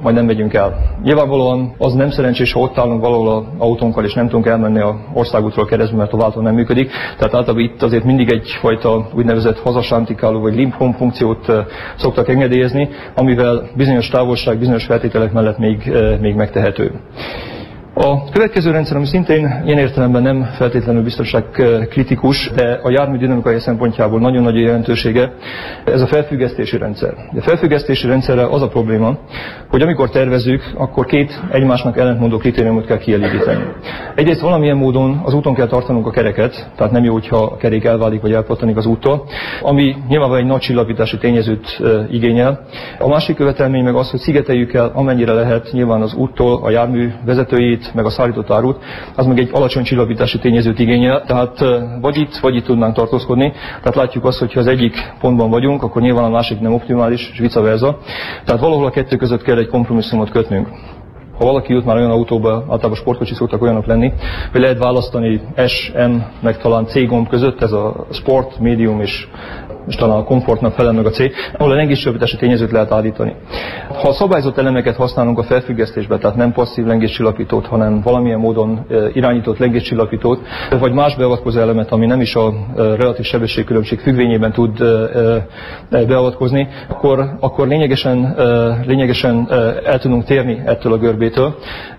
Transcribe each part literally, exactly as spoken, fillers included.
majd nem megyünk el. Nyilvánvalóan az nem szerencsés, ha ott állunk valahol az autónkkal, és nem tudunk elmenni a országútról keresztül, mert a váltó nem működik. Tehát általában itt azért mindig egyfajta úgynevezett hazasántikáló vagy limp home funkciót szoktak engedélyezni, amivel bizonyos távolság, bizonyos feltételek mellett még, még megtehető. A következő rendszer, ami szintén ilyen értelemben nem feltétlenül biztonságkritikus, de a jármű dinamikai szempontjából nagyon nagy jelentősége, ez a felfüggesztési rendszer. A felfüggesztési rendszerrel az a probléma, hogy amikor tervezzük, akkor két egymásnak ellentmondó kritériumot kell kielégíteni. Egyrészt valamilyen módon az úton kell tartanunk a kereket, tehát nem jó, hogyha a kerék elválik vagy elpattanik az úttól, ami nyilvánvalóan egy nagy csillapítási tényezőt igényel. A másik követelmény meg az, hogy szigeteljük el amennyire lehet nyilván az úttól a jármű vezetőjét, meg a szállított árut, az meg egy alacsony csillapítási tényezőt igényel, tehát vagy itt, vagy itt tudnánk tartózkodni. Tehát látjuk azt, hogy ha az egyik pontban vagyunk, akkor nyilván a másik nem optimális, és vice versa. Tehát valahol a kettő között kell egy kompromisszumot kötnünk. Ha valaki jut már olyan autóba, általában sportkocsi szoktak olyanok lenni, hogy lehet választani S, M, meg talán C gomb között, ez a sport, medium és, és talán a komfortnak felel meg a C, ahol a lengéscsillapítási tényezőt lehet állítani. Ha a szabályzott elemeket használunk a felfüggesztésbe, tehát nem passzív lengéscsillapítót, hanem valamilyen módon irányított lengéscsillapítót, vagy más beavatkozó elemet, ami nem is a relatív sebességkülönbség függvényében tud beavatkozni, akkor, akkor lényegesen, lényegesen el tudunk térni ettől a görbétől,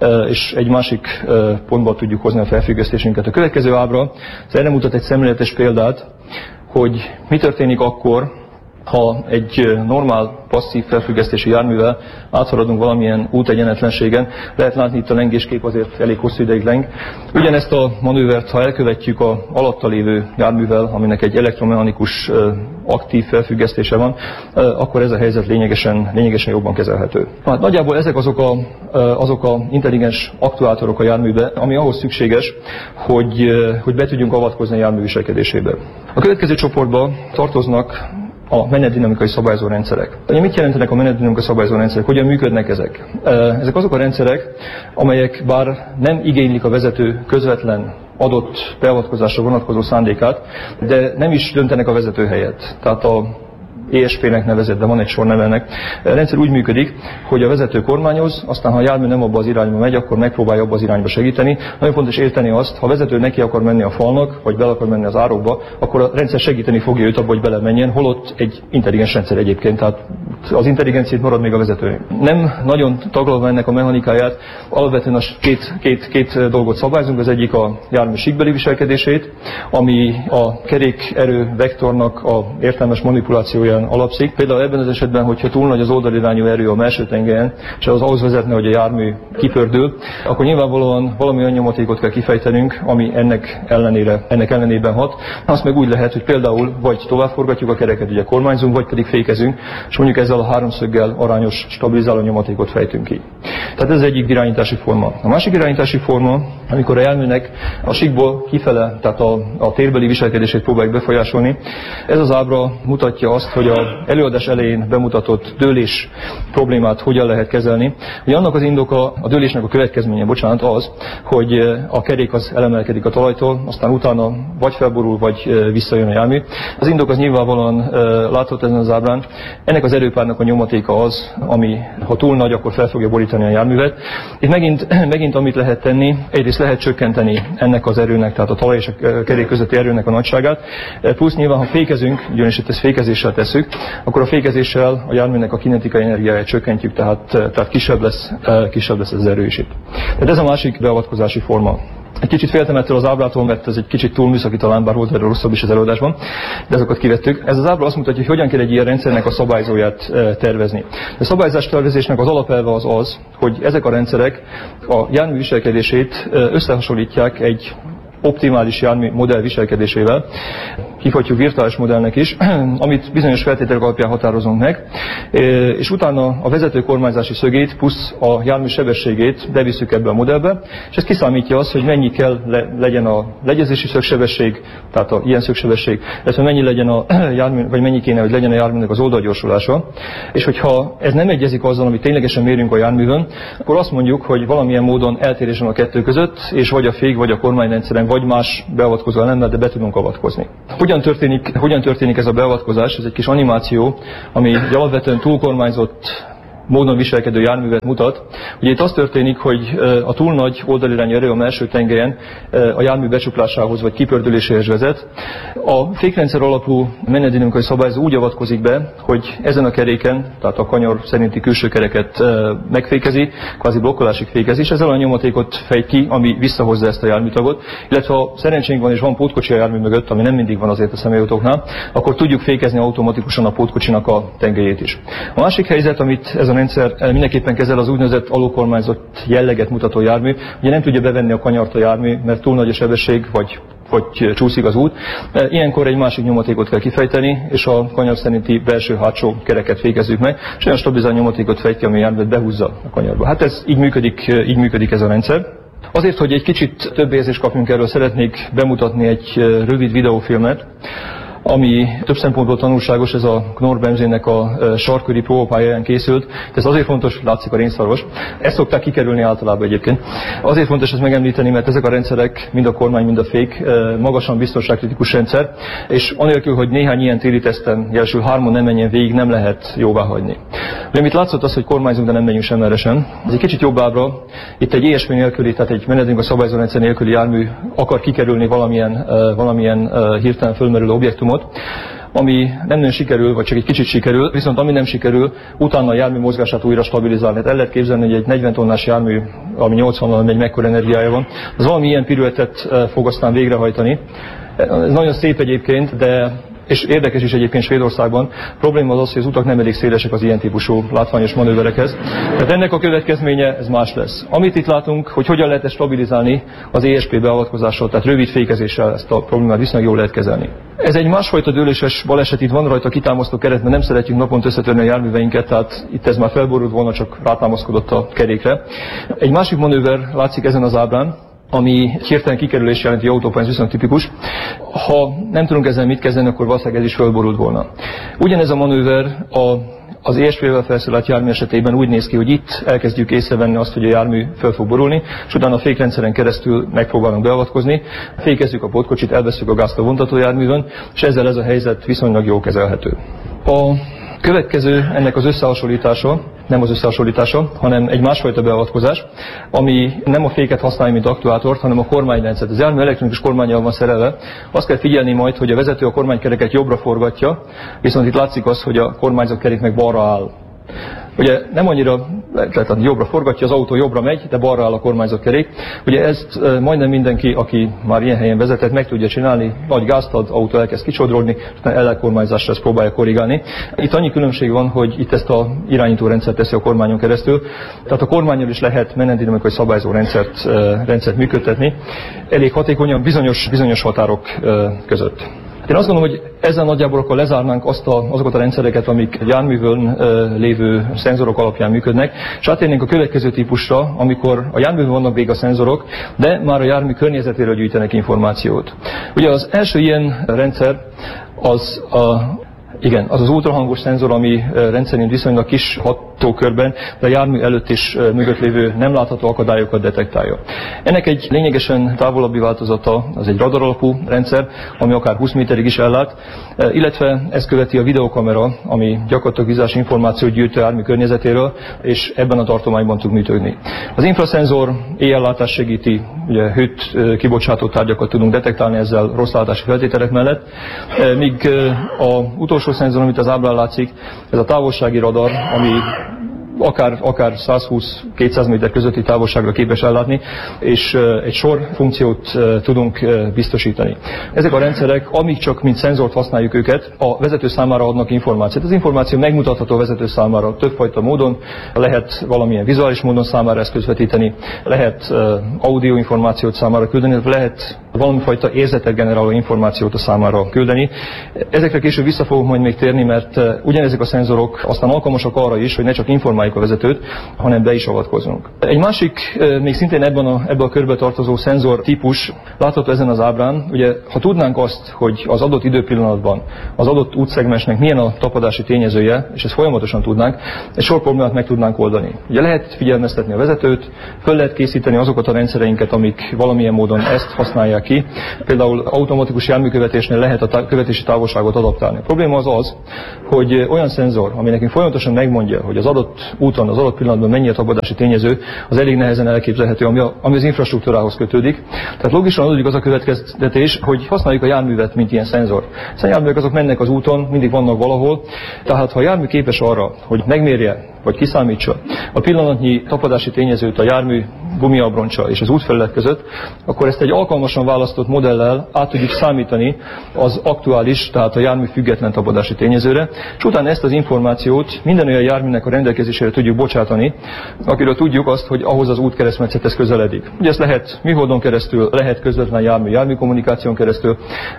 és egy másik pontba tudjuk hozni a felfüggesztésünket. A következő ábra ez erre mutat egy szemléletes példát, hogy mi történik akkor, ha egy normál passzív felfüggesztési járművel áthaladunk valamilyen útegyenetlenségen, lehet látni itt a lengéskép azért elég hosszú ideig leng. Ugyanezt a manővert, ha elkövetjük az alatta lévő járművel, aminek egy elektromechanikus aktív felfüggesztése van, akkor ez a helyzet lényegesen, lényegesen jobban kezelhető. Hát nagyjából ezek azok a, azok a intelligens aktuátorok a járműbe, ami ahhoz szükséges, hogy, hogy be tudjunk avatkozni a jármű viselkedésébe. A következő csoportba tartoznak a menetdinamikai szabályozó rendszerek. Ugye mit jelentenek a menetdinamikai szabályozó rendszerek? Hogyan működnek ezek? Ezek azok a rendszerek, amelyek bár nem igénylik a vezető közvetlen adott beavatkozásra vonatkozó szándékát, de nem is döntenek a vezető helyett. Tehát a é es pé-nek nevezett, de van egy sor neve ennek. A rendszer úgy működik, hogy a vezető kormányoz, aztán ha a jármű nem abba az irányba megy, akkor megpróbálja abba az irányba segíteni. Nagyon fontos érteni azt, ha a vezető neki akar menni a falnak, vagy bele akar menni az árokba, akkor a rendszer segíteni fogja őt abba, hogy belemenjen, holott egy intelligens rendszer egyébként, tehát az intelligenciát marad még a vezetőnek. Nem nagyon taglalva ennek a mechanikáját, alapvetően a két, két, két dolgot szabályzunk, az egyik a jármű síkbeli viselkedését, ami a kerékerő vektornak a értelmes manipulációján alapszik. Például ebben az esetben, hogyha túl nagy az oldalirányú erő a belső tengelyen, és az ahhoz vezetne, hogy a jármű kipördül, akkor nyilvánvalóan valami olyan nyomatékot kell kifejtenünk, ami ennek ellenére, ennek ellenében hat. Azt meg úgy lehet, hogy például vagy továbbforgatjuk a kereket, ugye kormányzunk, vagy pedig fékezünk, és mondjuk ezzel a háromszöggel arányos stabilizáló nyomatékot fejtünk ki. Tehát ez az egyik irányítási forma. A másik irányítási forma, amikor a járműnek a síkból kifele, tehát a, a térbeli viselkedését próbáljuk befolyásolni. Ez az ábra mutatja azt, hogy az előadás elején bemutatott dőlés problémát hogyan lehet kezelni. Ugye annak az indoka, a dőlésnek a következménye, bocsánat, az, hogy a kerék az elemelkedik a talajtól, aztán utána vagy felborul, vagy visszajön a jármű. Az indok az nyilvánvalóan látható ezen az ábrán. Ennek az erőpárnak a nyomatéka az, ami ha túl nagy, akkor fel fogja borítani a járművet. Itt megint, megint amit lehet tenni, egyrészt lehet csökkenteni ennek az erőnek, tehát a talaj és a kerék közötti erőnek a nagyságát. Plusz nyilván, ha fékezünk, ugyanis itt ezt fékezéssel tesszük, akkor a fékezéssel a járműnek a kinetikai energiáját csökkentjük, tehát, tehát kisebb, lesz, kisebb lesz az erő is itt. Tehát ez a másik beavatkozási forma. Egy kicsit féltem ettől az ábrától, mert ez egy kicsit túl műszaki talán, bár volt erről rosszabb is az előadásban, de azokat kivettük. Ez az ábra azt mutatja, hogy hogyan kell egy ilyen rendszernek a szabályzóját tervezni. A szabályzás tervezésnek az alapelve az az, hogy ezek a rendszerek a jármű viselkedését összehasonlítják egy optimális jármű modell viselkedésével, hívhatjuk virtuális modellnek is, amit bizonyos feltételek alapján határozunk meg, és utána a vezető kormányzási szögét plusz a jármű sebességét bevisszük ebbe a modellbe, és ez kiszámítja azt, hogy mennyi kell le, legyen a legyezési szögsebesség, tehát a ilyen szögsebesség, illetve mennyi legyen a jármű, vagy mennyi kéne, hogy legyen a járműnek az oldalgyorsulása, és hogyha ez nem egyezik azzal, amit ténylegesen mérünk a járművön, akkor azt mondjuk, hogy valamilyen módon eltérés van a kettő között, és vagy a fék, vagy a kormányrendszeren, vagy más beavatkozó elemmel, de be tudunk avatkozni. Hogyan történik, hogyan történik ez a beavatkozás? Ez egy kis animáció, ami alapvetően túlkormányzott módon viselkedő járművet mutat. Ugye itt az történik, hogy a túl nagy oldalirányú erő a mellső tengelyen a jármű becsuklásához vagy kipördüléséhez vezet. A fékrendszer alapú menetdinamikai szabályozó úgy avatkozik be, hogy ezen a keréken, tehát a kanyar szerinti külső kereket megfékezi, kvázi blokkolásig fékezi, és ezzel a nyomatékot fejt ki, ami visszahozza ezt a járműtagot. Illetve ha szerencsénk van és van pótkocsi a jármű mögött, ami nem mindig van azért a személyautóknál, akkor tudjuk fékezni automatikusan a pótkocsinak a tengelyét is. A másik helyzet, amit ez a rendszer mindenképpen kezel, az úgynevezett alulkormányzott jelleget mutató jármű. Ugye nem tudja bevenni a kanyart a jármű, mert túl nagy a sebesség, vagy vagy csúszik az út. Ilyenkor egy másik nyomatékot kell kifejteni, és a kanyar szerinti belső-hátsó kereket fékezzük meg, és olyan stabilizáló nyomatékot fejt ki, ami a járművet behúzza a kanyarba. Hát ez így működik, így működik ez a rendszer. Azért, hogy egy kicsit több érzést kapjunk erről, szeretnék bemutatni egy rövid videófilmet, ami több szempontból tanulságos, ez a Knorr bé em zé-nek a sarkköri próbapályáján készült. Ez azért fontos, látszik a rénszarvas. Ezt szokták kikerülni általában egyébként. Azért fontos ezt megemlíteni, mert ezek a rendszerek, mind a kormány, mind a fék, magasan biztonságkritikus rendszer, és anélkül, hogy néhány ilyen téli teszten, jelesül hárman nem menjen végig, nem lehet jóvá hagyni. Ugye, amit látszott az, hogy kormányzunk, de nem menjünk sem erre sem. Ez egy kicsit jobb ábra. Itt egy é es pé nélküli, tehát egy menetdinamikai szabályozó rendszer nélküli jármű akar kikerülni valamilyen, valamilyen hirtelen fölmerülő objektumot, ami nem nagyon sikerül, vagy csak egy kicsit sikerül, viszont ami nem sikerül, utána a jármű mozgását újra stabilizálni. Hát el lehet képzelni, hogy egy negyven tonnás jármű, ami nyolcvannal megy, mekkora energiája van, az valami ilyen piruettet fog aztán végrehajtani. Ez nagyon szép egyébként, de és érdekes is egyébként Svédországban. A probléma az az, hogy az utak nem elég szélesek az ilyen típusú látványos manőverekhez. Tehát ennek a következménye ez más lesz. Amit itt látunk, hogy hogyan lehet ezt stabilizálni az é es pé beavatkozással, tehát rövid fékezéssel ezt a problémát viszonylag jól lehet kezelni. Ez egy másfajta dőléses baleset, itt van rajta kitámasztó keret, mert nem szeretjük naponta összetörni a járműveinket, tehát itt ez már felborult volna, csak rátámaszkodott a kerékre. Egy másik manőver látszik ezen az ábrán, ami hirtelen kikerülés jelenti autópályán, viszont tipikus. Ha nem tudunk ezzel mit kezdeni, akkor valószínűleg ez is fölborult volna. Ugyanez a manőver a, az é es pé-vel felszerelt jármű esetében úgy néz ki, hogy itt elkezdjük észrevenni azt, hogy a jármű föl fog borulni, és utána a fékrendszeren keresztül megpróbálunk beavatkozni, fékezzük a pótkocsit, elveszünk a gázt a vontatójárművön, és ezzel ez a helyzet viszonylag jól kezelhető. A következő ennek az összehasonlítása, nem az összehasonlítása, hanem egy másfajta beavatkozás, ami nem a féket használja, mint aktuátort, hanem a kormányrendszert. Az jármű elektronikus kormánnyal van szerelve. Azt kell figyelni majd, hogy a vezető a kormánykereket jobbra forgatja, viszont itt látszik az, hogy a kormányzó kerék meg balra áll. Ugye nem annyira, tehát jobbra forgatja, az autó jobbra megy, de balra áll a kormányzott kerék. Ugye ezt majdnem mindenki, aki már ilyen helyen vezetett, meg tudja csinálni, nagy gázt ad, autó elkezd kicsodródni, és utána ellenkormányzásra ezt próbálja korrigálni. Itt annyi különbség van, hogy itt ezt a irányítórendszert teszi a kormányon keresztül, tehát a kormányon is lehet menetdinamikai szabályozó rendszert, rendszert működtetni, elég hatékonyan bizonyos, bizonyos határok között. Én azt gondolom, hogy ezzel nagyjából akkor lezárnánk azt a, azokat a rendszereket, amik egy járművön e, lévő szenzorok alapján működnek, és átérnénk a következő típusra, amikor a járművön vannak még a szenzorok, de már a jármű környezetéről gyűjtenek információt. Ugye az első ilyen rendszer az a Igen, az az ultrahangos szenzor, ami rendszerint viszonylag kis hatókörben, de a jármű előtt és mögött lévő nem látható akadályokat detektálja. Ennek egy lényegesen távolabbi változata, az egy radar alapú rendszer, ami akár húsz méterig is ellát, illetve ezt követi a videokamera, ami gyakorlatilag vizuális információt gyűjt a jármű környezetéről, és ebben a tartományban tud működni. Az infraszenzor éjjellátást segíti, ugye hőt kibocsátó tárgyakat tudunk detektálni ezzel rossz látási feltételek mellett, míg a utolsó szenzor, amit az ábrán látszik, ez a távolsági radar, ami akár, akár százhúsz-kétszáz méter közötti távolságra képes ellátni, és egy sor funkciót tudunk biztosítani. Ezek a rendszerek, amíg csak mint szenzort használjuk őket, a vezető számára adnak információt. Az információ megmutatható a vezető számára többfajta módon, lehet valamilyen vizuális módon számára ezt közvetíteni, lehet audio információt számára küldeni, lehet valamifajta érzetet generáló információt a számára küldeni. Ezekre később vissza fogok majd még térni, mert ugyanezek a szenzorok aztán alkalmasak arra is, hogy ne csak informáljuk a vezetőt, hanem be is avatkozunk. Egy másik, még szintén ebben a, ebben a körbe tartozó szenzor típus látható ezen az ábrán. Ugye, ha tudnánk azt, hogy az adott időpillanatban az adott útszegmensnek milyen a tapadási tényezője, és ezt folyamatosan tudnánk, egy sor problémát meg tudnánk oldani. Ugye lehet figyelmeztetni a vezetőt, föl lehet készíteni azokat a rendszereinket, amik valamilyen módon ezt használják ki. Például automatikus járműkövetésnél lehet a tá- követési távolságot adaptálni. A probléma az az, hogy olyan szenzor, ami nekünk folyamatosan megmondja, hogy az adott úton az adott pillanatban mennyi a tapadási tényező, az elég nehezen elképzelhető, ami, a, ami az infrastruktúrához kötődik. Tehát logikusan adódik az a következtetés, hogy használjuk a járművet, mint ilyen szenzor. Hiszen a járművek azok mennek az úton, mindig vannak valahol, tehát ha a jármű képes arra, hogy megmérje vagy kiszámítsa a pillanatnyi tapadási tényezőt a jármű gumiabroncsa és az útfelület között, akkor ezt egy alkalmasan választott modellel át tudjuk számítani az aktuális, tehát a jármű független tapadási tényezőre, és utána ezt az információt minden olyan járműnek a rendelkezésére tudjuk bocsátani, akiről tudjuk azt, hogy ahhoz az útkeresztmetszethez közeledik. Ugye ezt lehet műholdon keresztül, lehet közvetlen jármű-jármű kommunikáción keresztül,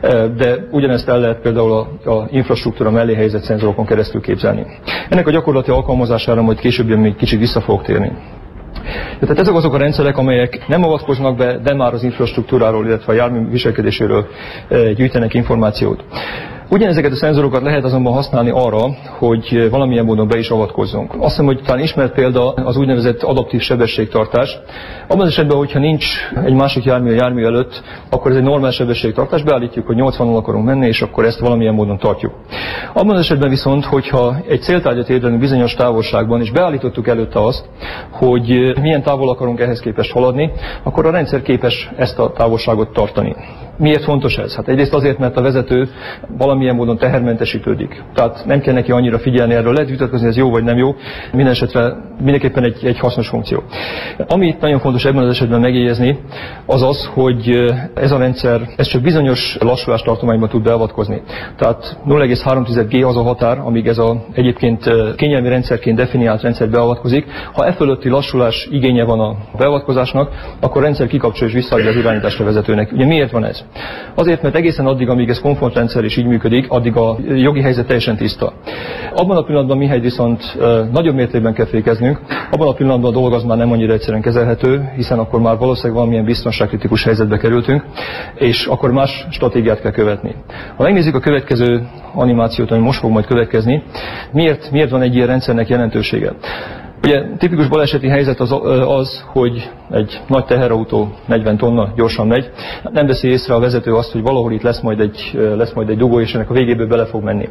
de ugyanezt el lehet például a, a infrastruktúra mellé helyezett szenzorokon keresztül képzelni. Ennek a gyakorlati alkalmazására majd később még kicsit vissza fogok térni. Tehát ezek azok a rendszerek, amelyek nem avatkoznak be, de már az infrastruktúráról, illetve a jármű viselkedéséről gyűjtenek információt. Ugyanezeket a szenzorokat lehet azonban használni arra, hogy valamilyen módon be is avatkozzunk. Azt hiszem, hogy talán ismert példa az úgynevezett adaptív sebességtartás. Abban az esetben, hogyha nincs egy másik jármű a jármű előtt, akkor ez egy normál sebességtartás, beállítjuk, hogy nyolcvannal akarunk menni, és akkor ezt valamilyen módon tartjuk. Abban az esetben viszont, hogyha egy céltárgyat érdelünk bizonyos távolságban, és beállítottuk előtte azt, hogy milyen távol akarunk ehhez képest haladni, akkor a rendszer képes ezt a távolságot tartani. Miért fontos ez? Hát egyrészt azért, mert a vezető valamilyen módon tehermentesítődik. Tehát nem kell neki annyira figyelni erről, lehet vitatkozni, ez jó vagy nem jó, minden esetre mindenképpen egy, egy hasznos funkció. Ami itt nagyon fontos ebben az esetben megjegyezni, az az, hogy ez a rendszer ez csak bizonyos lassulás tartományban tud beavatkozni. Tehát nulla egész három G az a határ, amíg ez a egyébként kényelmi rendszerként definiált rendszer beavatkozik. Ha e fölötti lassulás igénye van a beavatkozásnak, akkor a rendszer kikapcsolja és visszaadja az irányítást a vezetőnek. Ugye miért van ez? Azért, mert egészen addig, amíg ez komfortrendszer is így működik, addig a jogi helyzet teljesen tiszta. Abban a pillanatban, mihely viszont e, nagyobb mértékben kell fékeznünk, abban a pillanatban a dolog az már nem annyira egyszerűen kezelhető, hiszen akkor már valószínűleg valamilyen biztonságkritikus helyzetbe kerültünk, és akkor más stratégiát kell követni. Ha megnézzük a következő animációt, ami most fog majd következni, miért, miért van egy ilyen rendszernek jelentősége? Ugye tipikus baleseti helyzet az, az, hogy egy nagy teherautó negyven tonna gyorsan megy, nem veszi észre a vezető azt, hogy valahol itt lesz majd egy, lesz majd egy dugó, és ennek a végéből bele fog menni.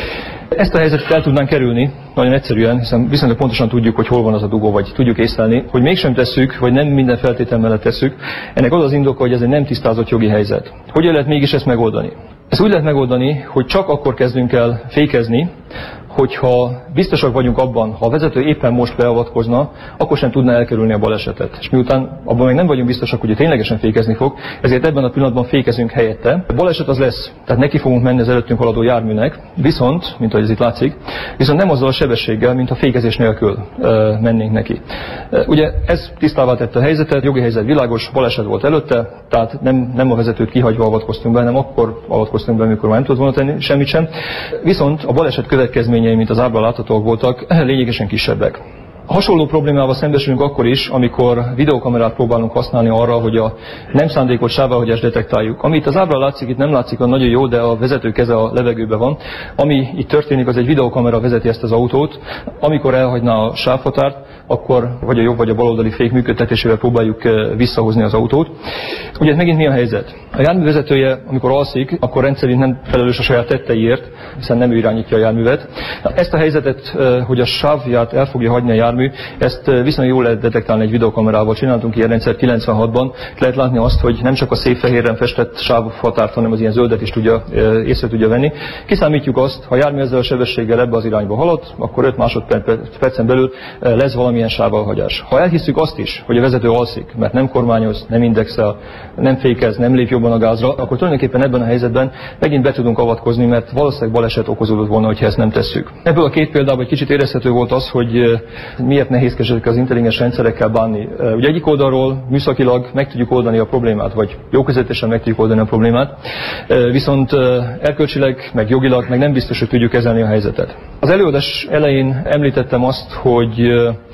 Ezt a helyzetet el tudnánk kerülni, nagyon egyszerűen, hiszen viszonylag pontosan tudjuk, hogy hol van az a dugó, vagy tudjuk észlelni, hogy mégsem tesszük, vagy nem minden feltétel mellett tesszük. Ennek az az indoka, hogy ez egy nem tisztázott jogi helyzet. Hogyan lehet mégis ezt megoldani? Ezt úgy lehet megoldani, hogy csak akkor kezdünk el fékezni, hogyha biztosak vagyunk abban, ha a vezető éppen most beavatkozna, akkor sem tudná elkerülni a balesetet. És miután abban még nem vagyunk biztosak, hogy ténylegesen fékezni fog, ezért ebben a pillanatban fékezünk helyette. A baleset az lesz, tehát neki fogunk menni az előttünk haladó járműnek, viszont, mint ahogy ez itt látszik, viszont nem azzal a sebességgel, mint a fékezés nélkül ö, mennénk neki. Ugye ez tisztává tette a helyzetet, jogi helyzet világos, baleset volt előtte, tehát nem, nem a vezetőt kihagyva avatkoztunk be, hanem akkor avatkoztunk be, amikor már nem tudott volna tenni semmit sem. Viszont a baleset következményei, mint az ábrán láthatóak voltak, lényegesen kisebbek. Hasonló problémával szembesülünk akkor is, amikor videókamerát próbálunk használni arra, hogy a nem szándékolt sávelhagyást detektáljuk. Ami itt az ábrán látszik, itt nem látszik, hogy nagyon jó, de a vezető keze a levegőben van. Ami itt történik, az egy videókamera vezeti ezt az autót. Amikor elhagyná a sávhatárt, akkor vagy a jobb vagy a baloldali fék működtetésével próbáljuk visszahozni az autót. Ugye megint mi a helyzet? A jármű vezetője, amikor alszik, akkor rendszerint nem felelős a saját tetteiért, hiszen nem ő irányítja a járművet. Ezt a helyzetet, hogy a sávját el fogja hagyni a jármű, ezt viszonylag jól lehet detektálni egy videókamerával. Csináltunk ilyen rendszert kilencvenhatban. Lehet látni azt, hogy nem csak a szép fehérren festett sávhatárt, hanem az ilyen zöldet is tudja, észre tudja venni. Kiszámítjuk azt, ha a jármű ezzel a sebességgel ebbe az irányba halad, akkor öt másodpercen belül lesz valamilyen sávalhagyás. Ha elhisszük azt is, hogy a vezető alszik, mert nem kormányoz, nem indexel, nem fékez, nem lép jobban a gázra, akkor tulajdonképpen ebben a helyzetben megint be tudunk avatkozni, mert valószínűleg baleset okozódott volna, hogyha ezt nem tesszük. Ebből a két példában egy kicsit érezhető volt az, hogy miért nehézkesek az intelligens rendszerekkel bánni. Ugye egyik oldalról műszakilag meg tudjuk oldani a problémát, vagy jóközetesen meg tudjuk oldani a problémát, viszont erkölcsileg, meg jogilag, meg nem biztos, hogy tudjuk kezelni a helyzetet. Az előadás elején említettem azt, hogy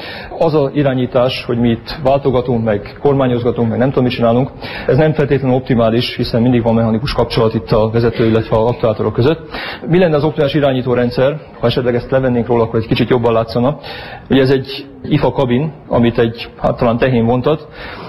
az az irányítás, hogy mi itt váltogatunk, meg kormányozgatunk, meg nem tudom, mit csinálunk, ez nem feltétlenül optimális, hiszen mindig van mechanikus kapcsolat itt a vezető, illetve a aktuátorok között. Mi lenne az optimális irányítórendszer? Ha esetleg ezt levennénk róla, akkor egy kicsit jobban látszana. Ugye ez egy i ef á kabin, amit egy hát talán tehén vontat,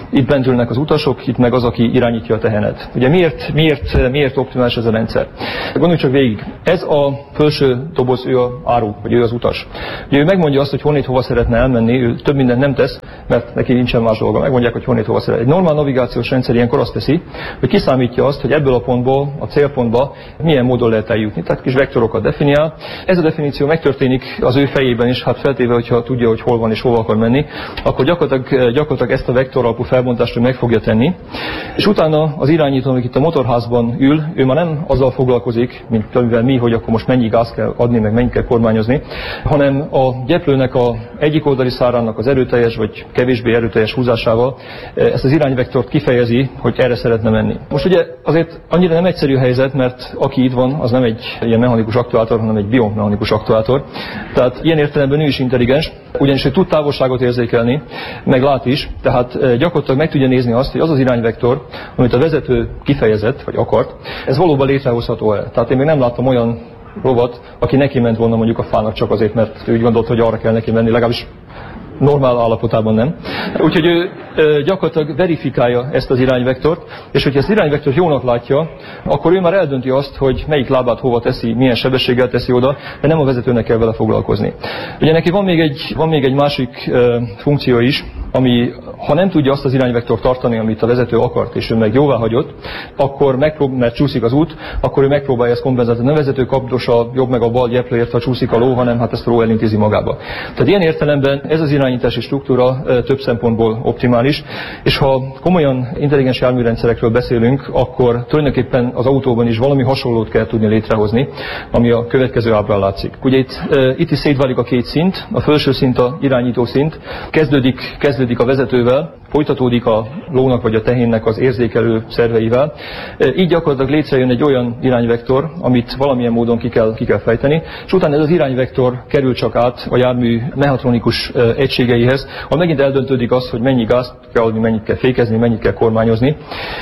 itt bent ülnek az utasok, itt meg az, aki irányítja a tehenet. Ugye miért, miért, miért optimális ez a rendszer? Gondoljunk csak végig. Ez a felső doboz, ő a áru, vagy ő az utas. Ugye ő megmondja azt, hogy honnét hova szeretne elmenni, ő több mindent nem tesz, mert neki nincsen más dolga. Megmondják, hogy honnét hova szeretne. Egy normál navigációs rendszer ilyenkor azt teszi, hogy kiszámítja azt, hogy ebből a pontból a célpontba milyen módon lehet eljutni. Tehát kis vektorokat definiál. Ez a definíció megtörténik az ő fejében is, hát feltéve, hogyha tudja, hogy hol van és hova akar menni, akkor gyakorlatilag, gyakorlatilag ezt a vektor alapú felbontást meg fogja tenni. És utána az irányító, amik itt a motorházban ül, ő már nem azzal foglalkozik, mint amivel mi, hogy akkor most mennyi gáz kell adni, meg mennyit kell kormányozni, hanem a gyeplőnek a egyik oldali szárának az erőteljes vagy kevésbé erőteljes húzásával ezt az irányvektort kifejezi, hogy erre szeretne menni. Most ugye azért annyira nem egyszerű a helyzet, mert aki itt van, az nem egy ilyen mechanikus aktuátor, hanem egy biomechanikus aktuátor. Tehát ilyen értelemben ő is intelligens, ugyanis ő tud távolságot érzékelni, meg lát is, tehát gyakorlatilag meg tudja nézni azt, hogy az az irányvektor, amit a vezető kifejezett, vagy akart, ez valóban létrehozható-e. Tehát én még nem láttam olyan rovat, aki neki ment volna mondjuk a fának csak azért, mert ő úgy gondolt, hogy arra kell neki menni, legalábbis normál állapotában nem. Úgyhogy ő gyakorlatilag verifikálja ezt az irányvektort, és hogyha ezt az irányvektort jónak látja, akkor ő már eldönti azt, hogy melyik lábát hova teszi, milyen sebességgel teszi oda, de nem a vezetőnek kell vele foglalkozni. Ugye neki van még egy, van még egy másik uh, funkció is, ami ha nem tudja azt az irányvektort tartani, amit a vezető akart, és ő meg jóvá hagyott, akkor megpróbál, mert csúszik az út, akkor ő megpróbálja ezt kompenzálni. Nem a vezető kapdos a jobb meg a bal gyeplőért, ha csúszik a ló, hanem hát ezt a ló elintézi magába. Tehát ilyen értelemben ez az irányítási struktúra több szempontból optimális, és ha komolyan intelligens járműrendszerekről beszélünk, akkor tulajdonképpen az autóban is valami hasonlót kell tudni létrehozni, ami a következő ábrán látszik. Ugye itt, itt is szétválik a két szint, a felső szint a irányító szint, kezdődik, kezdődik a vezetővel, folytatódik a lónak vagy a tehénnek az érzékelő szerveivel. Így gyakorlatilag létrejön egy olyan irányvektor, amit valamilyen módon ki kell, ki kell fejteni, és utána ez az irányvektor kerül csak át a jármű mechatronikus egységeihez, ahol megint eldöntődik az, hogy mennyi gázt kell adni, mennyit kell fékezni, mennyit kell kormányozni,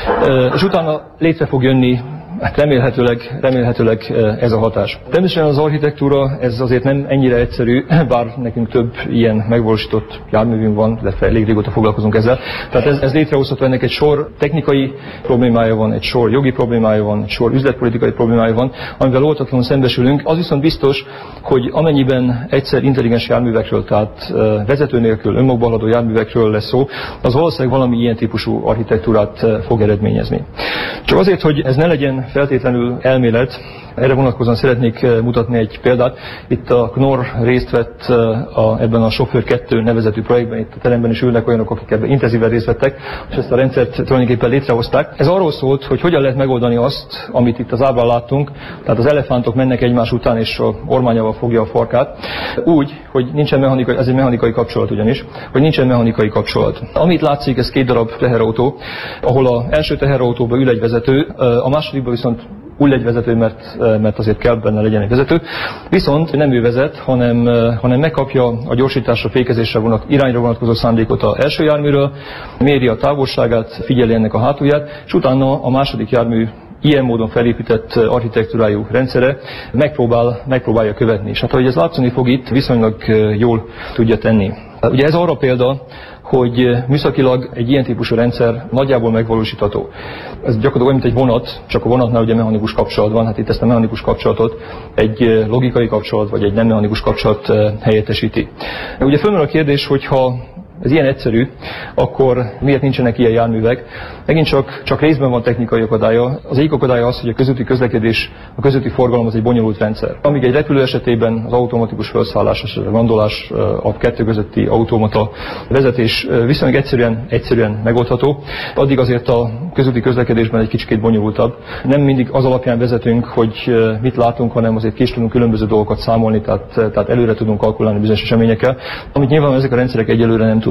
és utána létre fog jönni hát remélhetőleg, remélhetőleg ez a hatás. Természetesen az architektúra, ez azért nem ennyire egyszerű, bár nekünk több ilyen megvalósított járművünk van, illetve elég régóta foglalkozunk ezzel. Tehát ez, ez létrehozható, ennek egy sor technikai problémája van, egy sor jogi problémája van, egy sor üzletpolitikai problémája van, amivel oltatlanul szembesülünk. Az viszont biztos, hogy amennyiben egyszer intelligens járművekről, tehát vezető nélkül önmagukba haladó járművekről lesz szó, az valószínűleg valami ilyen típusú architektúrát fog eredményezni. Csak azért, hogy ez ne legyen feltétlenül elmélet, erre vonatkozóan szeretnék mutatni egy példát. Itt a Knorr részt vett a, ebben a Sofőr kettő nevezetű projektben, itt a teremben is ülnek olyanok, akik ebben intenzíven részt vettek, és ezt a rendszert tulajdonképpen létrehozták. Ez arról szólt, hogy hogyan lehet megoldani azt, amit itt az ábrán láttunk, tehát az elefántok mennek egymás után, és a ormányával fogja a farkát, úgy, hogy nincsen mechanikai, ez egy mechanikai kapcsolat ugyanis, hogy nincsen mechanikai kapcsolat. Amit látszik, ez két darab teherautó, ahol az első teherautóban ül egy vezető, a másodikban viszont ül egy vezető, mert, mert azért kell benne legyen egy vezető. Viszont nem ő vezet, hanem, hanem megkapja a gyorsításra, fékezésre vonat, irányra vonatkozó szándékot az első járműről, méri a távolságát, figyeli ennek a hátulját, és utána a második jármű ilyen módon felépített architektúrájú rendszere megpróbál, megpróbálja követni. És hát, ahogy ez látszani fog itt, viszonylag jól tudja tenni. Ugye ez arra példa, hogy műszakilag egy ilyen típusú rendszer nagyjából megvalósítható. Ez gyakorlatilag olyan, mint egy vonat, csak a vonatnál ugye mechanikus kapcsolat van, hát itt ezt a mechanikus kapcsolatot egy logikai kapcsolat, vagy egy nem mechanikus kapcsolat helyettesíti. Ugye fölmerül a kérdés, hogyha ez ilyen egyszerű, akkor miért nincsenek ilyen járművek? Megint csak, csak részben van technikai akadálya. Az egyik akadálya az, hogy a közúti közlekedés, a közúti forgalom az egy bonyolult rendszer. Amíg egy repülő esetében az automatikus felszállás, és a landolás, a kettő közötti automata vezetés viszonylag egyszerűen, egyszerűen megoldható, addig azért a közúti közlekedésben egy kicsit bonyolultabb. Nem mindig az alapján vezetünk, hogy mit látunk, hanem azért ki is tudunk különböző dolgokat számolni, tehát, tehát előre tudunk kalkulálni bizonyos eseményekkel, amit nyilván ezek a rendszerek egyelőre nem tudnak.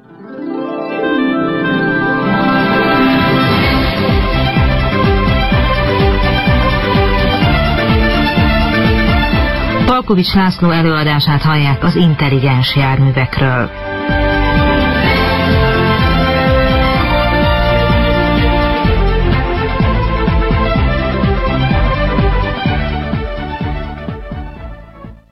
Palkovics László előadását hallják az intelligens járművekről. A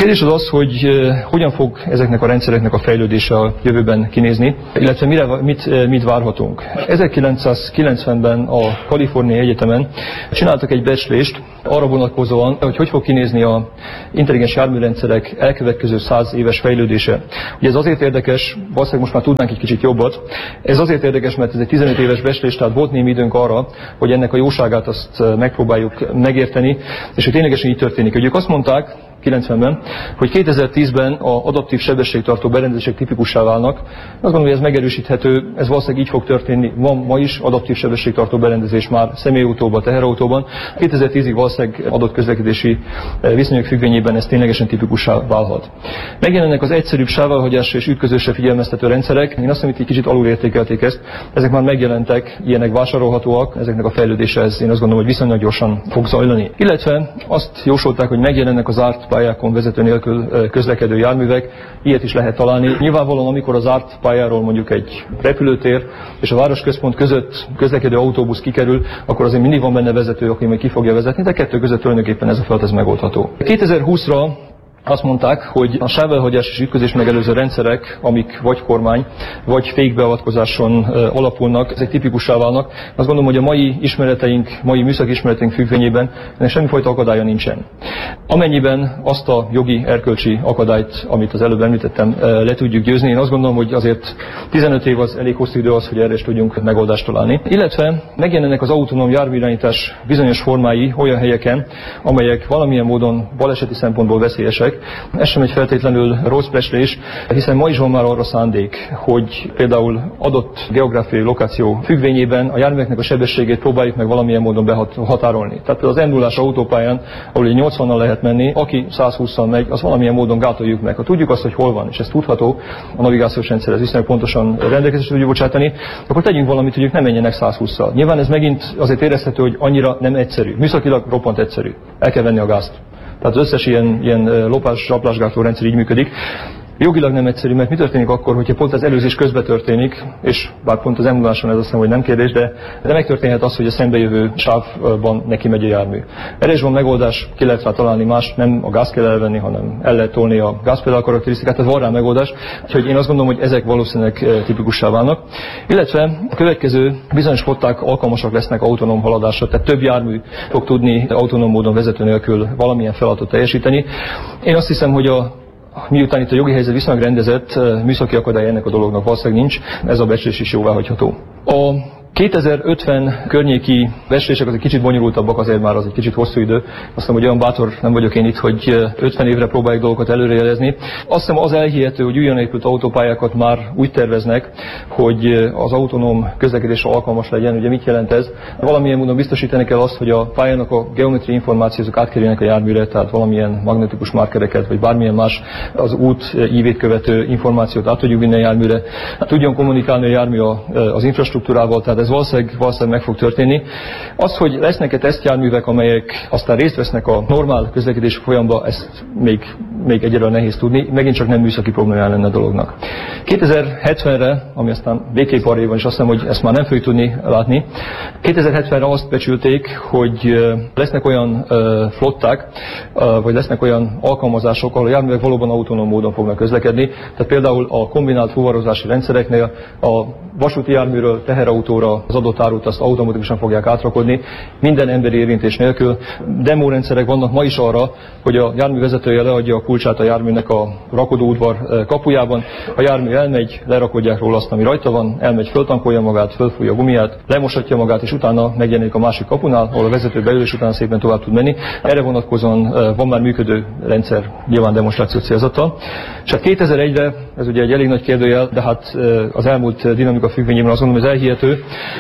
kérdés az az, hogy hogyan fog ezeknek a rendszereknek a fejlődése a jövőben kinézni, illetve mire, mit, mit várhatunk. ezerkilencszázkilencvenben a Kaliforniai Egyetemen csináltak egy becslést arra vonatkozóan, hogy hogy fog kinézni a intelligens járműrendszerek elkövetkező száz éves fejlődése. Ugye ez azért érdekes, valószínűleg most már tudnánk egy kicsit jobbat, ez azért érdekes, mert ez egy tizenöt éves becslés, tehát volt némi időnk arra, hogy ennek a jóságát azt megpróbáljuk megérteni, és hogy ténylegesen így történik. Hogy ők azt mondták, kilencvenben, hogy kétezer-tízben az adaptív sebességtartó berendezések tipikussá válnak. Azt gondolom, hogy ez megerősíthető, ez valószínűleg így fog történni. Van ma is adaptív sebességtartó berendezés már személyautóban, teherautóban. kétezer-tízig valószínűleg adott közlekedési viszonyok függvényében ez ténylegesen tipikussá válhat. Megjelennek az egyszerűbb sávelhagyásra és ütközésre figyelmeztető rendszerek. Én azt hiszem, hogy kicsit alulértékelték ezt. Ezek már megjelentek, ilyenek vásárolhatóak, ezeknek a fejlődése ez én azt gondolom, hogy viszonylag gyorsan fog zajlani. Illetve azt jósolták, hogy megjelennek az zárt pályákon vezető nélkül közlekedő járművek, ilyet is lehet találni. Nyilvánvalóan, amikor az zárt pályáról mondjuk egy repülőtér és a városközpont között közlekedő autóbusz kikerül, akkor azért mindig van benne vezető, aki majd ki fogja vezetni, de kettő között tulajdonképpen ez a feladat ez megoldható. kétezer-húszra azt mondták, hogy a sávelhagyás és ütközés megelőző rendszerek, amik vagy kormány, vagy fékbeavatkozáson alapulnak, ezek tipikussá válnak. Azt gondolom, hogy a mai ismereteink, mai műszaki ismereteink függvényében ennek semmifajta akadálya nincsen. Amennyiben azt a jogi erkölcsi akadályt, amit az előbb említettem, le tudjuk győzni, én azt gondolom, hogy azért tizenöt év az elég hosszú idő az, hogy erre is tudjunk megoldást találni. Illetve megjelennek az autonóm járműirányítás bizonyos formái olyan helyeken, amelyek valamilyen módon baleseti szempontból veszélyesek. Ez sem egy feltétlenül rossz becslés, hiszen ma is van már arra szándék, hogy például adott geográfiai lokáció függvényében a járműveknek a sebességét próbáljuk meg valamilyen módon behatárolni. Tehát az endulás autópályán, ahol nyolcvannal lehet menni, aki százhússzal megy, az valamilyen módon gátoljuk meg. Ha tudjuk azt, hogy hol van, és ez tudható, a navigációs rendszer ez viszonylag pontosan rendelkezésre tudjuk bocsátani, akkor tegyünk valamit, hogy ők ne menjenek százhússzal. Nyilván ez megint azért érezhető, hogy annyira nem egyszerű. Műszakilag roppant egyszerű. El kell venni a gázt. Tehát az összes ilyen, ilyen lopás, zsaplásgátló rendszer így működik. Jogilag nem egyszerű, mert mi történik akkor, hogyha pont az előzés közben történik, és bár pont az emuláson ez azt hiszem, hogy nem kérdés, de, de megtörténhet az, hogy a szembejövő sávban neki megy a jármű. Erre is van megoldás, ki lehet rá találni más, nem a gáz kell elvenni, hanem el lehet tolni a gázpedál karakterisztikát, tehát van rá megoldás. Úgyhogy én azt gondolom, hogy ezek valószínűleg tipikussá válnak. Illetve a következő bizonyos flották alkalmasak lesznek autonóm haladásra, tehát több jármű fog tudni autonóm módon vezető nélkül valamilyen feladatot teljesíteni. Én azt hiszem, hogy a miután itt a jogi helyzet viszonylag rendezett, műszaki akadály ennek a dolognak valószínűleg nincs, ez a becslés is jóváhagyható. A kétezer-ötven környéki becslések az egy kicsit bonyolultabbak, azért már az egy kicsit hosszú idő. Azt hiszem, hogy olyan bátor nem vagyok én itt, hogy ötven évre próbáljuk dolgokat előrejelezni. Azt hiszem az elhihető, hogy újonnan épült autópályákat már úgy terveznek, hogy az autonóm közlekedésre alkalmas legyen. Ugye mit jelent ez? Valamilyen módon biztosítani kell azt, hogy a pályának a geometriai információk átkerüljenek a járműre, tehát valamilyen magnetikus márkereket, vagy bármilyen más az út ívét követő információt át tudjuk vinni a járműre. Tudjon kommunikálni a jármű az infrastruktúrával, tehát ez valószínűleg, valószínűleg meg fog történni. Az, hogy lesznek-e tesztjárművek, amelyek aztán részt vesznek a normál közlekedési folyamban, ezt még, még egyelőre nehéz tudni, megint csak nem műszaki problémája lenne a dolognak. kétezer-hetvenre, ami aztán végképp arra van, és azt hiszem, hogy ezt már nem fogjuk tudni látni, kétezer-hetvenre azt becsülték, hogy lesznek olyan flották, vagy lesznek olyan alkalmazások, ahol a járművek valóban autonóm módon fognak közlekedni. Tehát például a kombinált fuvarozási rendszereknél a vasúti járműről teherautóra az adott árut azt automatikusan fogják átrakodni, minden emberi érintés nélkül. Demórendszerek vannak ma is arra, hogy a jármű vezetője leadja a kulcsát a járműnek a rakodóudvar kapujában, a jármű elmegy, lerakodják róla azt, ami rajta van, elmegy, föltankolja magát, fölfújja a gumiját, lemosatja magát, és utána megjelenik a másik kapunál, ahol a vezető beül, és utána szépen tovább tud menni. Erre vonatkozóan van már működő rendszer, nyilván demonstráció célzattal. És hát kétezer-egyre, ez ugye egy elég nagy kérdőjel, de hát az elmúlt dinamika függvényében azt gondolom, hogy ez elhihető,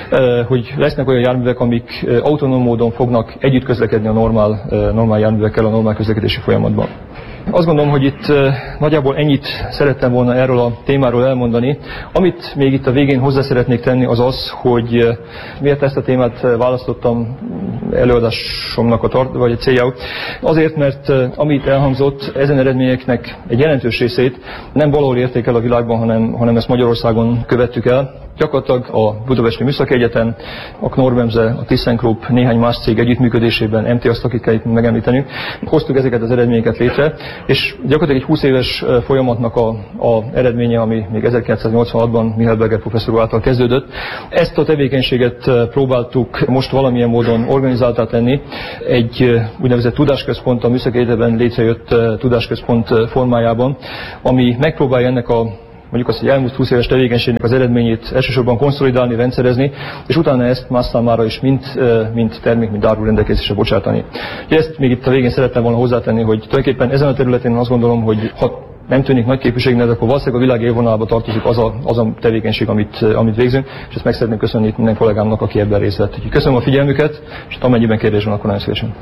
hogy lesznek olyan járművek, amik autonóm módon fognak együtt közlekedni a normál, normál járművekkel a normál közlekedési folyamatban. Azt gondolom, hogy itt nagyjából ennyit szerettem volna erről a témáról elmondani. Amit még itt a végén hozzá szeretnék tenni, az az, hogy miért ezt a témát választottam előadásomnak a tart, vagy a céljául. Azért, mert amit elhangzott, ezen eredményeknek egy jelentős részét nem valahol érték el a világban, hanem, hanem ezt Magyarországon követtük el. Gyakorlatilag a Budapesti Műszaki Egyetem, a Knorr-Bemse, a ThyssenKrupp, néhány más cég együttműködésében, em té azt, akit kell itt megemlíteni, hoztuk ezeket az eredményeket létre. és gyakorlatilag egy húsz éves folyamatnak a, a eredménye, ami még ezerkilencszáznyolcvanhatban Mihály Berger professzor által kezdődött. Ezt a tevékenységet próbáltuk most valamilyen módon organizáltá tenni. Egy úgynevezett tudásközpont, a Műszaki Egyetemben létrejött tudásközpont formájában, ami megpróbálja ennek a mondjuk azt, hogy elmúlt húsz éves tevékenységnek az eredményét elsősorban konszolidálni, rendszerezni, és utána ezt más számára is mind, mind termék, mind áru rendelkezésre bocsátani. Ezt még itt a végén szerettem volna hozzátenni, hogy tulajdonképpen ezen a területen azt gondolom, hogy ha nem tűnik nagy képviségnek, akkor valószínűleg a világ élvonalába tartozik az a, az a tevékenység, amit, amit végzünk, és ezt meg szeretném köszönni minden kollégámnak, aki ebben részt vett. Köszönöm a figyelmüket, és amennyiben kérdés van, akkor nagyon szívesen.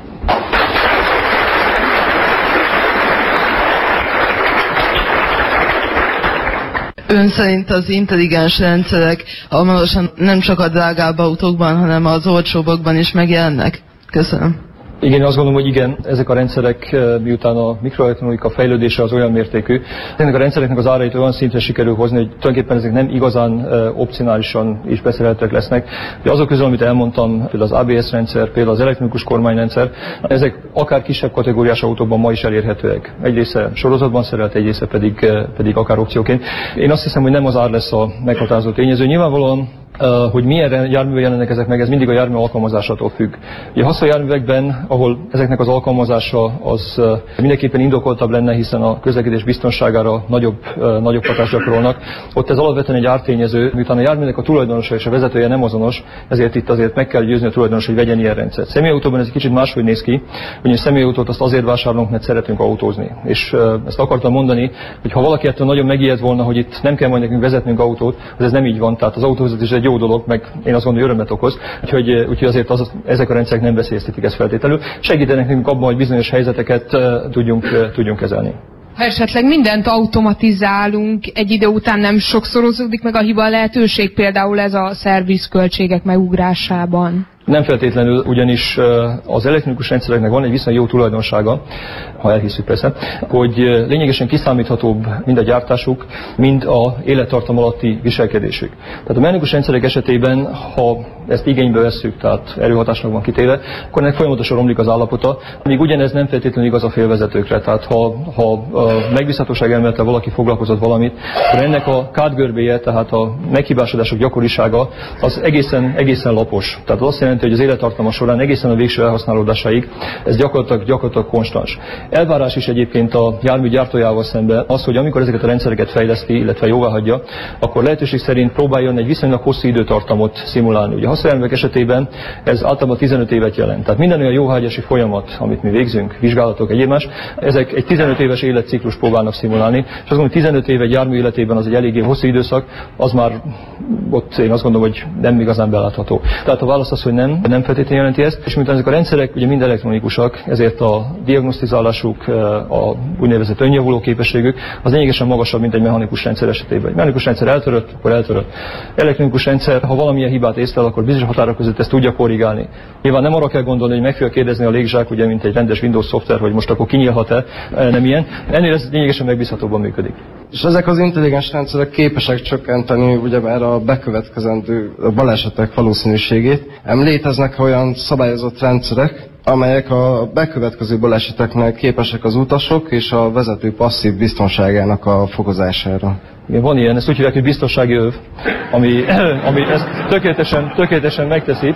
Ön szerint az intelligens rendszerek hamarosan nem csak a drágább autókban, hanem az olcsóbbakban is megjelennek? Köszönöm. Igen, azt gondolom, hogy igen, ezek a rendszerek, miután a mikroelektronika fejlődése az olyan mértékű, ennek a rendszereknek az árait olyan szintre sikerül hozni, hogy tulajdonképpen ezek nem igazán opcionálisan is beszerelhetőek lesznek. De azok közül, amit elmondtam, például az á bé es rendszer, például az elektronikus kormányrendszer, ezek akár kisebb kategóriás autókban ma is elérhetőek. Egy része sorozatban szerelt, egy része pedig, pedig akár opcióként. Én azt hiszem, hogy nem az ár lesz a meghatározó tényező. Nyilvánvalóan Uh, hogy milyen járművel jelennek ezek meg, ez mindig a jármű alkalmazásától függ. Ugye a haszonjárművekben, ahol ezeknek az alkalmazása az uh, mindenképpen indokoltabb lenne, hiszen a közlekedés biztonságára nagyobb, uh, nagyobb hatást gyakorolnak, ott ez alapvetően egy ártényező, miután a járműnek a tulajdonosa és a vezetője nem azonos, ezért itt azért meg kell győzni a tulajdonos, hogy vegyen ilyen rendszert. Személyautóban ez egy kicsit máshogy néz ki, ugyanis személyautót azt azért vásárolunk, mert szeretünk autózni. És uh, ezt akartam mondani, hogy ha valaki ettől nagyon megijed volna, hogy itt nem kell majd nekünk vezetnünk autót, az ez nem így van. Tehát az autóvezetés egy jó dolog, meg én azt gondolom, hogy örömet okoz, úgyhogy, úgyhogy azért az, ezek a rendszerek nem veszélyeztetik ezt feltétlenül. Segítenek nekünk abban, hogy bizonyos helyzeteket uh, tudjunk, uh, tudjunk kezelni. Ha esetleg mindent automatizálunk, egy idő után nem sokszorozódik meg a hiba lehetőség, például ez a szervizköltségek megugrásában? Nem feltétlenül, ugyanis az elektronikus rendszereknek van egy viszonylag jó tulajdonsága, ha elhiszük persze, hogy lényegesen kiszámíthatóbb mind a gyártásuk, mind a élettartam alatti viselkedésük. Tehát a mechanikus rendszerek esetében, ha ezt igénybe vesszük, tehát erőhatásnak van kitéve, akkor ennek folyamatosan romlik az állapota, míg ugyanez nem feltétlenül igaz a félvezetőkre. Tehát ha, ha a megbízhatóság elmélettel valaki foglalkozott valamit, akkor ennek a kádgörbéje, tehát a meghibásodások gyakorisága az egészen, egészen lapos. Tehát azt jelenti, hogy az élettartama során egészen a végső elhasználódásáig ez gyakorlatilag, gyakorlatilag konstans. Elvárás is egyébként a jármű gyártójával szemben az, hogy amikor ezeket a rendszereket fejleszti, illetve jóváhagyja, akkor lehetőség szerint próbáljon egy viszonylag hosszú időtartamot szimulálni. Ugye a haszonjárművek esetében ez általában tizenöt évet jelent. Tehát minden olyan jóváhagyási folyamat, amit mi végzünk, vizsgálatok, egyéb más, ezek egy tizenöt éves életciklus próbálnak szimulálni, és azt gondolom, hogy tizenöt év egy jármű életében az egy eléggé hosszú időszak, az már ott én azt gondolom, hogy nem igazán belátható. Tehát a válasz az, hogy nem, nem feltétlenül jelenti ezt, és miután ezek a rendszerek ugye mind elektronikusak, ezért a diagnosztizálásuk, a úgynevezett önjavuló képességük az lényegesen magasabb, mint egy mechanikus rendszer esetében. Egy mechanikus rendszer eltörött, akkor eltörött. Elektronikus rendszer, ha valamilyen hibát észlel, akkor bizonyos határok között ezt tudja korrigálni. Nyilván nem arra kell gondolni, hogy meg kell kérdezni a légzsák, ugye, mint egy rendes Windows szoftver, hogy most akkor kinyílhat-e, nem ilyen. Ennél ez lényegesen megbízhatóbban működik. És ezek az intelligens rendszerek képesek csökkenteni ugyebár a bekövetkezendő balesetek valószínűségét. Léteznek olyan szabályozott rendszerek, amelyek a bekövetkező baleseteknek képesek az utasok és a vezető passzív biztonságának a fokozására. Igen, van ilyen, ezt úgy hívják, hogy biztonsági öv, ami, ami ezt tökéletesen, tökéletesen megteszi.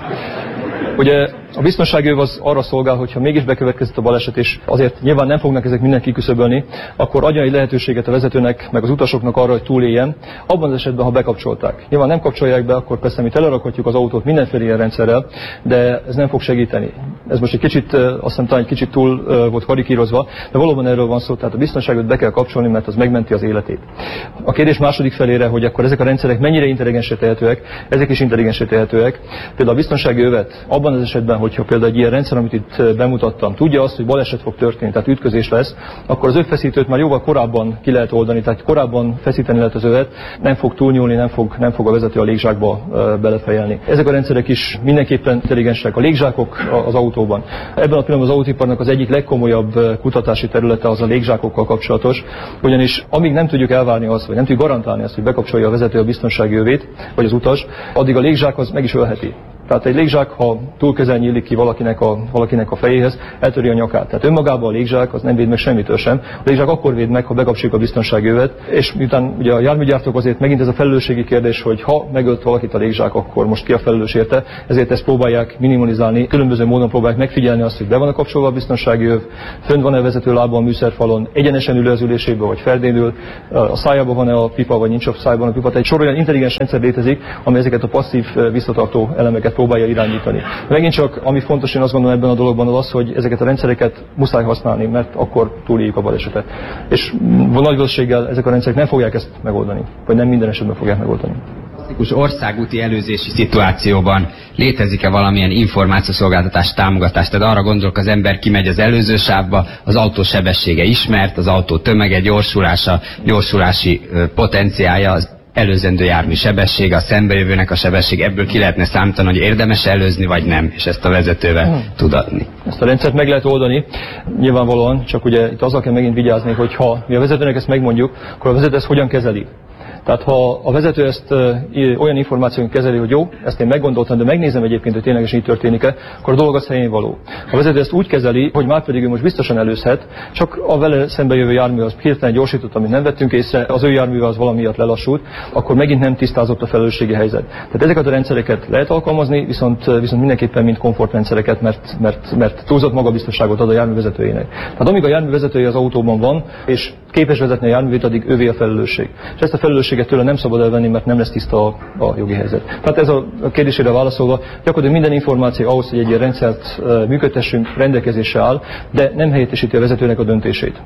Ugye a biztonsági öv az arra szolgál, hogyha mégis bekövetkezett a baleset, és azért nyilván nem fognak ezek mindent kiküszöbölni, akkor adjon egy lehetőséget a vezetőnek, meg az utasoknak arra, hogy túléljen, abban az esetben, ha bekapcsolták. Nyilván nem kapcsolják be, akkor persze mi telerakhatjuk az autót mindenféle ilyen rendszerrel, de ez nem fog segíteni. Ez most egy kicsit, azt hiszem talán egy kicsit túl volt karikírozva, de valóban erről van szó, tehát a biztonságot be kell kapcsolni, mert az megmenti az életét. A kérdés második felére, hogy akkor ezek a rendszerek mennyire intelligensé tehetőek, ezek is intelligensé tehetőek. Például a biztonsági övet abban az esetben, hogyha például egy ilyen rendszer, amit itt bemutattam, tudja azt, hogy baleset fog történni, tehát ütközés lesz, akkor az övfeszítőt már jóval korábban ki lehet oldani, tehát korábban feszíteni lehet az övet, nem fog túlnyúlni, nem fog, nem fog a vezető a légzsákba belefejelni. Ezek a rendszerek is mindenképpen intelligensek. A légzsákok az autóban. Ebben a pillanatban az autóiparnak az egyik legkomolyabb kutatási területe az a légzsákokkal kapcsolatos, ugyanis amíg nem tudjuk elvárni azt, vagy nem tudjuk garantálni azt, hogy bekapcsolja a vezető a biztonsági övét, vagy az utas, addig a légzsák az meg is ölheti. Tehát egy légzsák, ha túl közel nyílik ki valakinek a, valakinek a fejéhez, eltöri a nyakát. Tehát önmagában a légzsák az nem véd meg semmitől sem. A légzsák akkor véd meg, ha bekapcsoljuk a biztonsági övet, és miután ugye a járműgyártók azért megint ez a felelősségi kérdés, hogy ha megölt valakit a légzsák, akkor most ki a felelős érte, ezért ezt próbálják minimalizálni, különböző módon próbálják megfigyelni azt, hogy be van a kapcsolva a biztonsági öv, fönn van-e vezető lába a műszerfalon, egyenesen ül az ülésébe, vagy ferdén, a szájában van-e a pipa, vagy nincs a szájban a pipa. Egy sor olyan intelligens rendszer létezik, ami ezeket a passzív visszatartó elemeket próbálja irányítani. Megint csak, ami fontos, én azt gondolom ebben a dologban, az az, hogy ezeket a rendszereket muszáj használni, mert akkor túléljük a balesetet. És nagy valószínűséggel ezek a rendszerek nem fogják ezt megoldani, vagy nem minden esetben fogják megoldani. Országúti előzési szituációban létezik-e valamilyen információszolgáltatás támogatás? Tehát arra gondolok, az ember kimegy az előző sávba, az autó sebessége ismert, az autó tömege, gyorsulása, gyorsulási potenciálja, az előzendő jármű sebessége, a szembejövőnek a sebesség, ebből ki lehetne számítani, hogy érdemes előzni, vagy nem, és ezt a vezetővel hmm. tud adni. Ezt a rendszert meg lehet oldani, nyilvánvalóan, csak ugye itt azzal kell megint vigyázni, hogy ha mi a vezetőnek ezt megmondjuk, akkor a vezető ezt hogyan kezeli. Tehát ha a vezető ezt e, olyan információt kezeli, hogy jó, ezt én meggondoltam, de megnézem egyébként, hogy ténylegesen így történik-e, akkor a dolog az helyén való. A vezető ezt úgy kezeli, hogy már pedig ő most biztosan előzhet, csak a vele szembe jövő jármű az hirtelen gyorsított, amit nem vettünk észre, az ő járművel az valami miatt lelassult, akkor megint nem tisztázott a felelősségi helyzet. Tehát ezeket a rendszereket lehet alkalmazni, viszont, viszont mindenképpen mint komfortrendszereket, mert, mert, mert túlzott magabiztosságot ad a járművezetőjének. Tehát amíg a járművezetője az autóban van, és képes vezetni a járművét, addig ővé a felelősség. És ezt a felelősséget tőle nem szabad elvenni, mert nem lesz tiszta a, a jogi helyzet. Tehát ez a kérdésére válaszolva, gyakorlatilag minden információ ahhoz, hogy egy ilyen rendszert működtessünk, rendelkezésre áll, de nem helyettesíti a vezetőnek a döntését.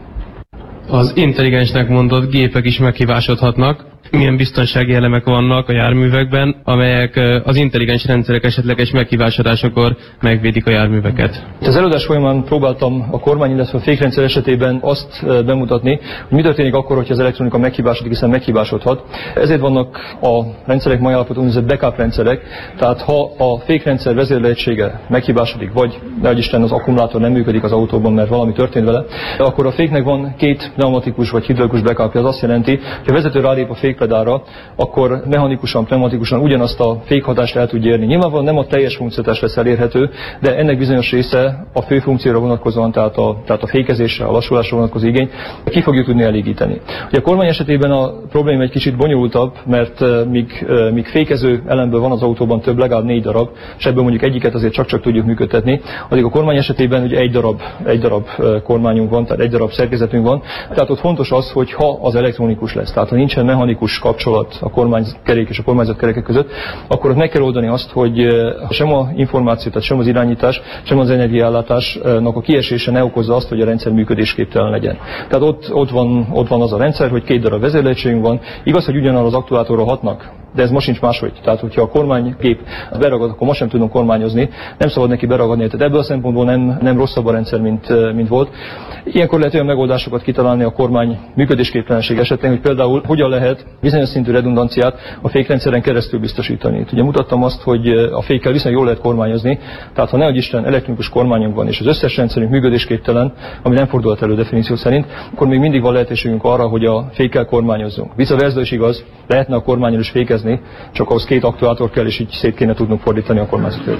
Az intelligensnek mondott gépek is meghibásodhatnak. Milyen biztonsági elemek vannak a járművekben, amelyek az intelligens rendszerek esetleges meghibásodásakor megvédik a járműveket? Az előadás folyamán próbáltam a kormány, illetve a fékrendszer esetében azt bemutatni, hogy mi történik akkor, hogyha az elektronika meghibásodik, hiszen meghibásodhat. Ezért vannak a rendszerek mai állapotban úgynevezett backup rendszerek, tehát ha a fékrendszer vezérlegysége meghibásodik, vagy nehogy Isten az akkumulátor nem működik az autóban, mert valami történt vele, akkor a féknek van két pneumatikus vagy hidraulikus backupja. Az azt jelenti, hogy a vezető rálép a fékpedára, akkor mechanikusan, pneumatikusan ugyanazt a fékhatást el tudja érni. Nyilvánvalóan nem a teljes funkciótás lesz elérhető, de ennek bizonyos része a fő funkcióra vonatkozóan, tehát a, tehát a fékezésre, a lassulásra vonatkozó igény ki fogjuk tudni elégíteni. Ugye a kormány esetében a probléma egy kicsit bonyolultabb, mert míg, míg fékező elemből van az autóban több, legalább négy darab, és ebből mondjuk egyiket azért csak-csak tudjuk működtetni, addig a kormány esetében ugye egy darab, egy darab kormányunk van, tehát egy darab szerkezetünk van. Tehát ott fontos az, hogy ha az elektronikus lesz, tehát ha nincsen mechanikus kapcsolat a kormánykerék és a kormányzat kerekek között, akkor ott meg kell oldani azt, hogy sem a információ, tehát sem az irányítás, sem az energiaellátásnak a kiesése ne okozza azt, hogy a rendszer működésképtelen legyen. Tehát ott, ott, van, ott van az a rendszer, hogy két darab vezérlegységünk van. Igaz, hogy ugyanarra az aktuátorra hatnak, de ez most sincs máshogy. Tehát, hogyha a kormánygép beragad, akkor most sem tudunk kormányozni, nem szabad neki beragadni. Tehát ebből a szempontból nem, nem rosszabb a rendszer, mint, mint volt. Ilyenkor lehet olyan megoldásokat kitalálni a kormány működésképtelenség esetén, hogy például hogyan lehet bizonyos szintű redundanciát a fékrendszeren keresztül biztosítani. Itt ugye mutattam azt, hogy a fékkel viszonylag jól lehet kormányozni, tehát ha nehogy Isten elektronikus kormányunk van, és az összes rendszerünk működésképtelen, ami nem fordulhat elő definíció szerint, akkor még mindig van lehetőségünk arra, hogy a fékkel kormányozzunk. Vice versa is igaz, lehetne a kormányon is fékezni, csak ahhoz két aktuátor kell, és így szét kéne tudnunk fordítani a kormányzatot.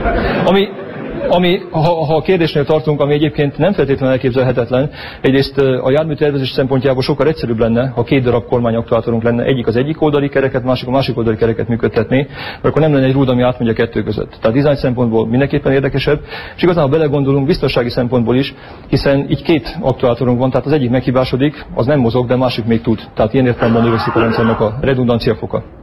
Ami Ami, ha, ha a kérdésnél tartunk, ami egyébként nem feltétlenül elképzelhetetlen, egyrészt a járműtervezés szempontjából sokkal egyszerűbb lenne, ha két darab kormányaktuátorunk lenne, egyik az egyik oldali kereket, másik a másik oldali kereket működtetni, mert akkor nem lenne egy rúd, ami átmegy a kettő között. Tehát design szempontból mindenképpen érdekesebb, és igazán, ha belegondolunk, biztonsági szempontból is, hiszen így két aktuátorunk van, tehát az egyik meghibásodik, az nem mozog, de másik még tud. Tehát ilyen értelemben növekszik a rendszernek a redundancia foka.